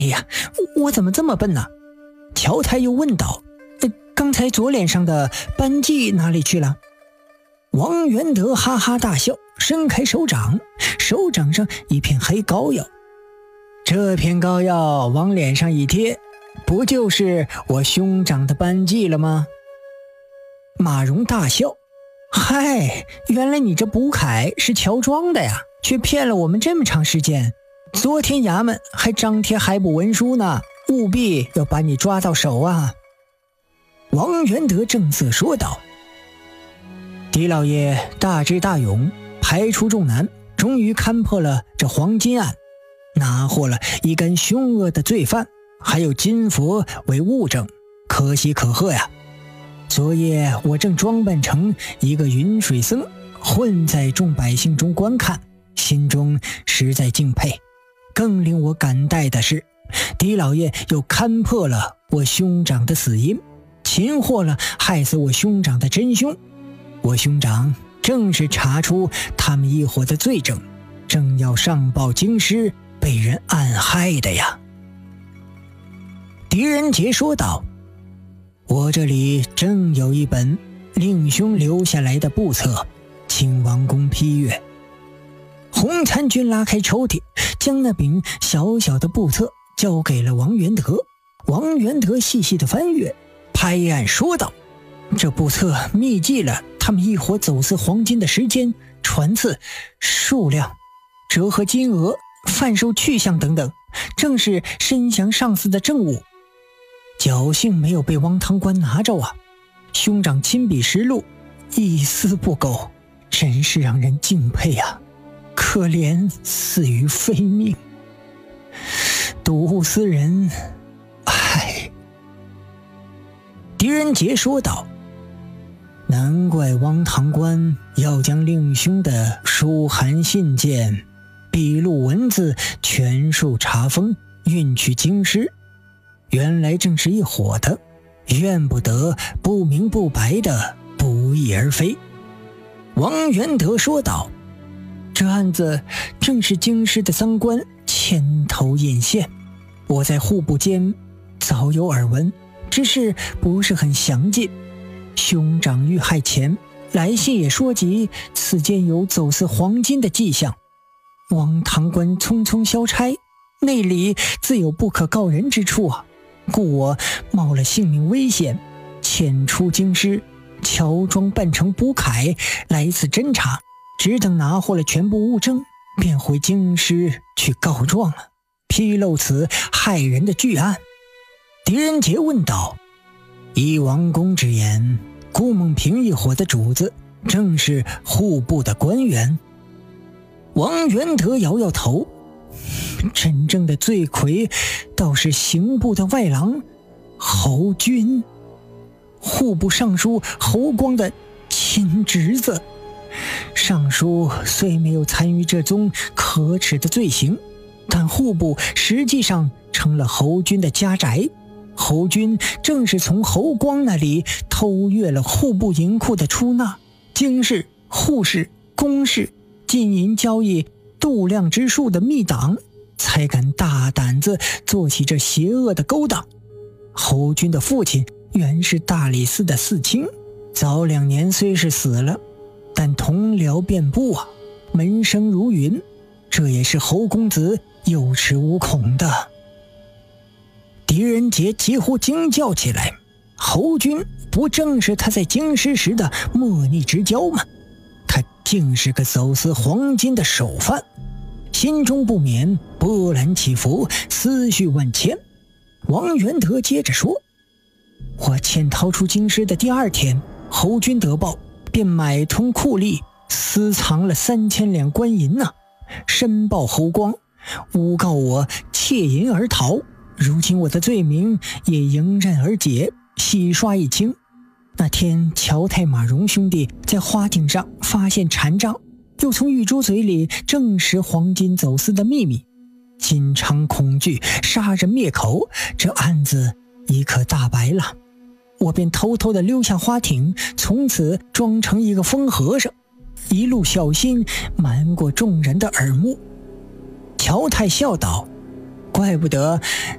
哎呀，我怎么这么笨呢？乔太又问道，刚才左脸上的斑迹哪里去了？王元德哈哈大笑，伸开手掌，手掌上一片黑膏药。这片膏药往脸上一贴，不就是我兄长的斑迹了吗？马荣大笑，嗨，原来你这补铠是乔装的呀，却骗了我们这么长时间。昨天衙门还张贴海捕文书呢，务必要把你抓到手啊！王元德正色说道。狄老爷大智大勇，排除众难，终于勘破了这黄金案，拿获了一干凶恶的罪犯，还有金佛为物证，可喜可贺呀！昨夜我正装扮成一个云水僧，混在众百姓中观看，心中实在敬佩。更令我感戴的是，狄老爷又勘破了我兄长的死因，擒获了害死我兄长的真凶。我兄长正是查出他们一伙的罪证，正要上报京师，被人暗害的呀。狄仁杰说道，我这里正有一本令兄留下来的簿册，请王公批阅。洪参军拉开抽屉，将那柄小小的簿册交给了王元德。王元德细细的翻阅，拍案说道，这簿册密记了他们一伙走私黄金的时间、船次、数量、折合金额、贩售去向等等，正是申降上司的证物。侥幸没有被汪堂官拿着啊！兄长亲笔实录，一丝不苟，真是让人敬佩啊！可怜死于非命，毒死人，唉。狄仁杰说道，难怪汪堂官要将令兄的书函信件、笔录文字全数查封，运去京师，原来正是一伙的，怨不得不明不白的不翼而飞。王元德说道，这案子正是京师的赃官牵头引线，我在户部间早有耳闻，只是不是很详尽。兄长遇害前来信也说及此间有走私黄金的迹象，汪堂官匆匆消差，内里自有不可告人之处啊，故我冒了性命危险，潜出京师，乔装扮成捕铠来此侦查，只等拿获了全部物证，便回京师去告状了，披露此害人的巨案。狄仁杰问道，依王公之言，顾梦平一伙的主子正是户部的官员？王元德摇摇头，真正的罪魁倒是刑部的外郎侯军，户部尚书侯光的亲侄子。尚书虽没有参与这宗可耻的罪行，但户部实际上成了侯军的家宅。侯军正是从侯光那里偷阅了户部银库的出纳、京士、户士、公士金银交易度量之术的密档，才敢大胆子做起这邪恶的勾当。侯军的父亲原是大理寺的寺卿，早2年虽是死了，但同僚遍布啊，门生如云，这也是侯公子有恃无恐的。狄仁杰几乎惊叫起来，侯军不正是他在京师时的莫逆之交吗？他竟是个走私黄金的首犯，心中不免波澜起伏，思绪万千。王元德接着说，我潜逃出京师的第2天，侯军得报，便买通酷吏，私藏了3000两官银呐，申报侯光，诬告我窃银而逃。如今我的罪名也迎刃而解，洗刷一清。那天乔太马荣兄弟在花艇上发现禅杖，又从玉珠嘴里证实黄金走私的秘密，心肠恐惧，杀人灭口，这案子已可大白了。我便偷偷地溜下花艇，从此装成一个疯和尚，一路小心，瞒过众人的耳目。乔太笑道， 怪不得